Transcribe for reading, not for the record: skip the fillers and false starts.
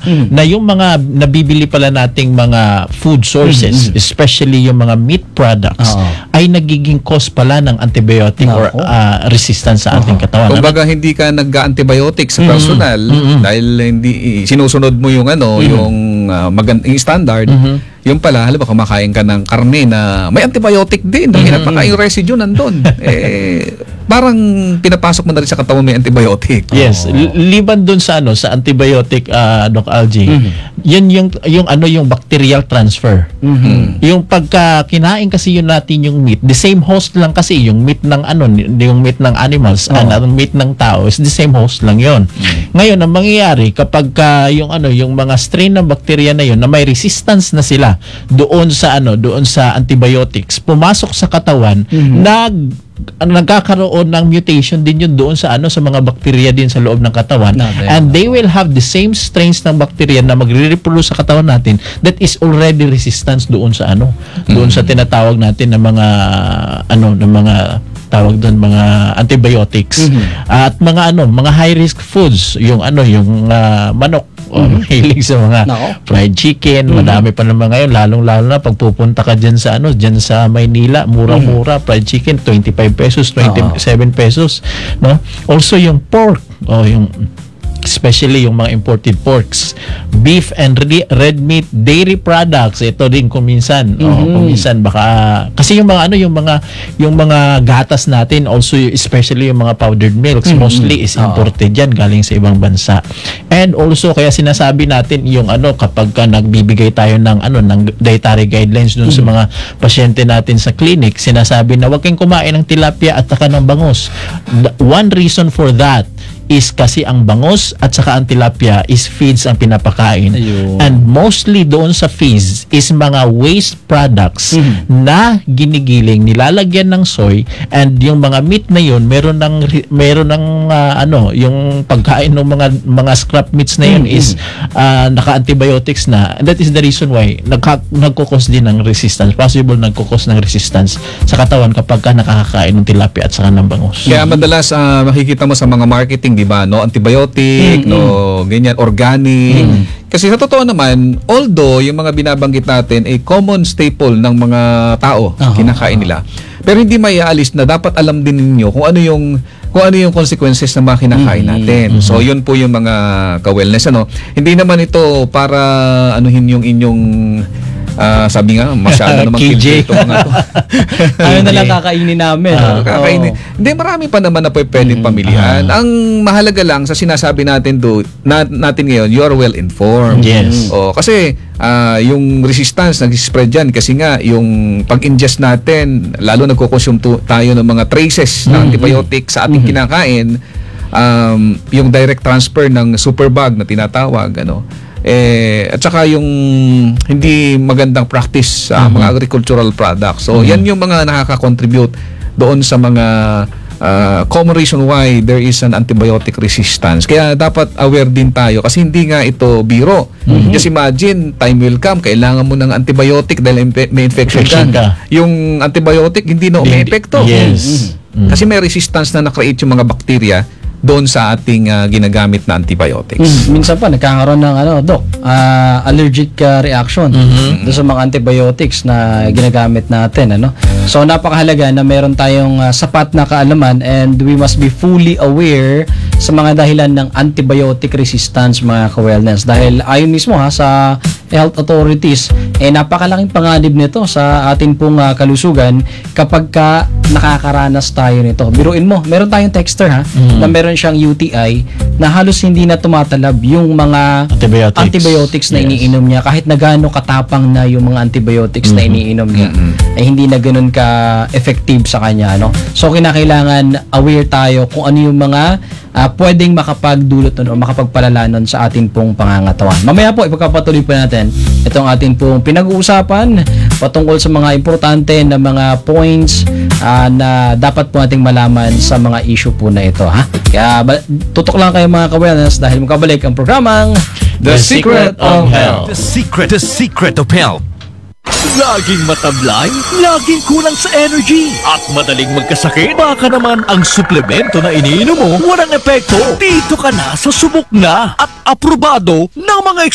na yung mga nabibili pala nating mga food sources, especially yung mga meat products, ay nagiging cause pala ng antibiotic or resistance sa ating katawan. Kumbaga hindi ka nag-antibiotic sa personal dahil hindi sinusunod mo yung yung magandang standard. Yung pala, halimbawa kumakain ka ng karne na may antibiotic din, baka yung residue nandun. Parang pinapasok mo na rin sa katawan may antibiotic. Yes, liban dun sa sa antibiotic, Doc Algie. Yun yung bacterial transfer. Yung pagka kinain kasi yun natin yung meat, the same host lang kasi yung meat ng yung meat ng animals and ang meat ng tao is the same host lang yun. Ngayon ang mangyayari kapag yung mga strain ng bacteria na yun na may resistance na sila doon sa antibiotics, pumasok sa katawan, nagkakaroon ng mutation din yun doon sa mga bakterya din sa loob ng katawan, and they will have the same strains ng bacteria na magre-reproduce sa katawan natin that is already resistance doon sa doon sa tinatawag natin na mga tawag doon mga antibiotics at mga high risk foods, yung manok, hilig sa mga fried chicken, madami pa naman ngayon, lalong-lalo na pagpupunta ka dyan sa Maynila, murang-mura, fried chicken 25 pesos, 27 pesos, no? Also yung pork, especially yung mga imported porks, beef and red meat, dairy products, ito din kuminsan baka kasi yung mga gatas natin, also especially yung mga powdered milks, mostly is imported yan galing sa ibang bansa. And also kaya sinasabi natin yung kapag nagbibigay tayo ng dietary guidelines dun sa mga pasyente natin sa clinic, sinasabi na huwag kayong kumain ng tilapia at saka ng bangus. One reason for that is kasi ang bangus at saka ang tilapia is feeds ang pinapakain. And mostly doon sa feeds is mga waste products na ginigiling, nilalagyan ng soy, and yung mga meat na yun, meron ng yung pagkain ng mga scrap meats na yun is naka-antibiotics na. And that is the reason why nagkukos din ng resistance. Possible nagkukos ng resistance sa katawan kapag nakakakain ng tilapia at saka ng bangus. Kaya madalas makikita mo sa mga marketing, di ba, no antibiotic, no ganyan, organic. Kasi sa totoo naman, although yung mga binabanggit natin ay common staple ng mga tao, kinakain nila. Pero hindi maiaalis na dapat alam din ninyo kung ano yung consequences ng mga kinakain natin. So yun po yung mga ka-wellness, Hindi naman ito para anuhin yung inyong sabi nga, masyado namang KJ. ito mga to. Na lang kakainin namin. Kakainin. Hindi, marami pa naman na pwedeng pamilihan. Ang mahalaga lang sa sinasabi natin natin ngayon, you are well informed. Yes. Kasi yung resistance nag-spread dyan kasi nga yung pag-ingest natin, lalo nagko-consume tayo ng mga traces na antibiotic sa ating kinakain, yung direct transfer ng superbug na tinatawag, at saka yung hindi magandang practice sa mga agricultural products. So, yan yung mga nakaka-contribute doon sa mga common reason why there is an antibiotic resistance. Kaya dapat aware din tayo kasi hindi nga ito biro. Just imagine, time will come, kailangan mo ng antibiotic dahil may infection ka. Yung antibiotic hindi na umi-epekto. Yes. Kasi may resistance na na-create yung mga bacteria doon sa ating ginagamit na antibiotics. Minsan pa nagkakaroon ng allergic reaction doon sa mga antibiotics na ginagamit natin, So napakahalaga na meron tayong sapat na kaalaman, and we must be fully aware sa mga dahilan ng antibiotic resistance, mga ka-wellness, dahil ayon mismo sa health authorities, napakalaking panganib nito sa atin pong kalusugan kapag nakakaranas tayo nito. Biruin mo, meron tayong texter na meron siyang UTI na halos hindi na tumatalab yung mga antibiotics na iniinom niya, kahit na gaano katapang na yung mga antibiotics na iniinom niya, ay hindi na ganoon ka-effective sa kanya, So kinakailangan aware tayo kung ano yung mga pwedeng makapagdulot nun o makapagpalala nun sa ating pong pangangatawan. Mamaya po, ipagpapatuloy po natin itong ating pong pinag-uusapan patungkol sa mga importante na mga points na dapat po nating malaman sa mga issue po na ito, Kaya tutok lang kayo, mga ka-wellness, dahil magkabalik ang programang The Secret of Health. The Secret of Health. Laging matablay, laging kulang sa energy, at madaling magkasakit. Baka naman ang suplemento na iniinom mo walang epekto. Dito ka na sa subok na at aprobado ng mga